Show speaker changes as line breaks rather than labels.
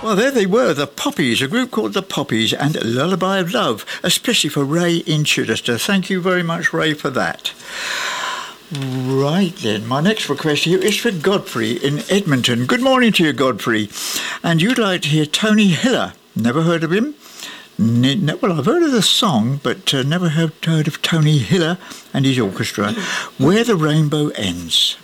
Well, there they were, the Poppies, a group called the Poppies, and Lullaby of Love, especially for Ray in Chichester. Thank you very much, Ray, for that. Right then, my next request here is for Godfrey in Edmonton. Good morning to you, Godfrey. And you'd like to hear Tony Hiller. Never heard of him? Well, I've heard of the song, but never heard of Tony Hiller and his orchestra. Where the Rainbow Ends.